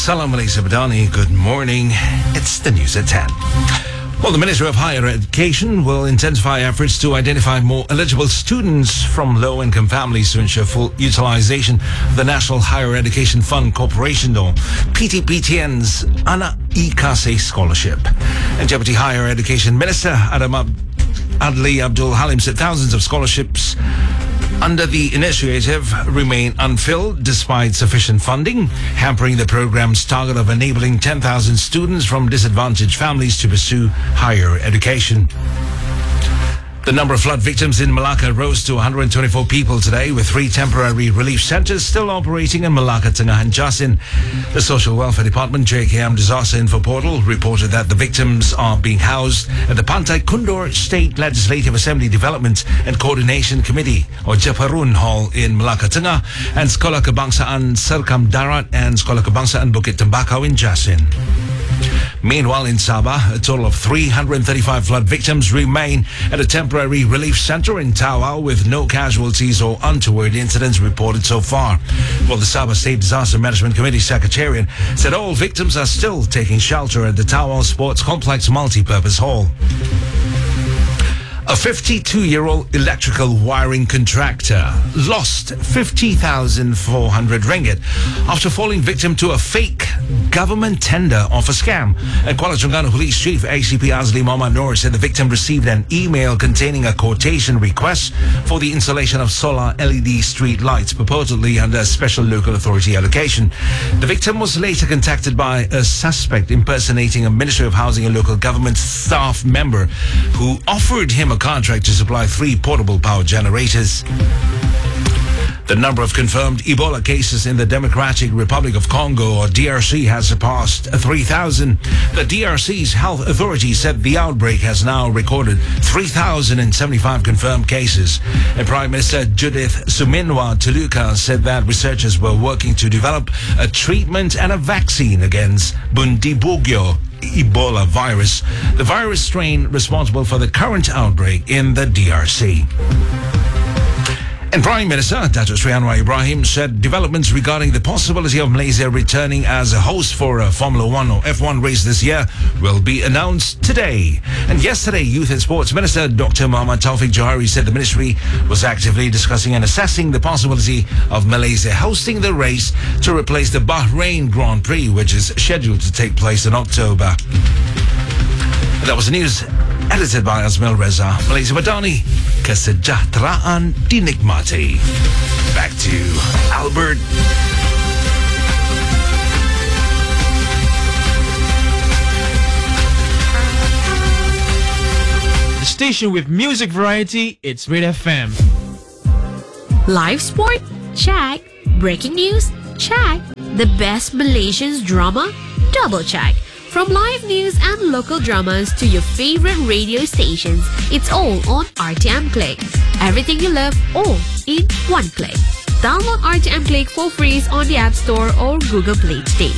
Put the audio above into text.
Salam Malaysia Badani, good morning. It's the news at 10. Well, the Ministry of Higher Education will intensify efforts to identify more eligible students from low-income families to ensure full utilization of the National Higher Education Fund Corporation, or PTPTN's Anak Ikase Scholarship. And Deputy Higher Education Minister Adli Abdul Halim said thousands of scholarships under the initiative remain unfilled despite sufficient funding, hampering the program's target of enabling 10,000 students from disadvantaged families to pursue higher education. The number of flood victims in Malacca rose to 124 people today, with 3 temporary relief centres still operating in Malacca, Tengah and Jasin. The Social Welfare Department, JKM Disaster Info Portal, reported that the victims are being housed at the Pantai Kundur State Legislative Assembly Development and Coordination Committee, or Japarun Hall in Malacca, Tengah, and Sekolah Kebangsaan Serkam Darat and Sekolah Kebangsaan Bukit Tembakau in Jasin. Meanwhile, in Sabah, a total of 335 flood victims remain at a temporary relief centre in Tawau, with no casualties or untoward incidents reported so far. Well, the Sabah State Disaster Management Committee Secretariat said all victims are still taking shelter at the Tawau Sports Complex Multipurpose Hall. A 52-year-old electrical wiring contractor lost 50,400 ringgit after falling victim to a fake government tender of a scam. And Kuala Terengganu Police Chief ACP Azli Muhammad Noor said the victim received an email containing a quotation request for the installation of solar LED street lights, purportedly under a special local authority allocation. The victim was later contacted by a suspect impersonating a Ministry of Housing and Local Government staff member who offered him a contract to supply 3 portable power generators. The number of confirmed Ebola cases in the Democratic Republic of Congo, or DRC, has surpassed 3,000. The DRC's health authority said the outbreak has now recorded 3,075 confirmed cases. And Prime Minister Judith Suminwa Tuluka said that researchers were working to develop a treatment and a vaccine against Bundibugyo Ebola virus, the virus strain responsible for the current outbreak in the DRC. And Prime Minister Dato' Sri Anwar Ibrahim said developments regarding the possibility of Malaysia returning as a host for a Formula 1 or F1 race this year will be announced today. And yesterday, Youth and Sports Minister Dr. Muhammad Taufik Johari said the ministry was actively discussing and assessing the possibility of Malaysia hosting the race to replace the Bahrain Grand Prix, which is scheduled to take place in October. That was the news edited by Azmil Reza. Malaysia Badani, kesejahteraan dinikmati. Back to Albert. The station with music variety, it's Red FM. Live sport? Check. Breaking news? Check. The best Malaysian drama? Double check. From live news and local dramas to your favorite radio stations, it's all on RTM Click. Everything you love, all in one click. Download RTM Click for free on the App Store or Google Play today.